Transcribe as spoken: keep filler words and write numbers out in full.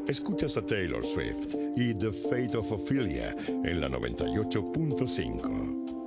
Escuchas a Taylor Swift y The Fate of Ophelia en la noventa y ocho punto cinco.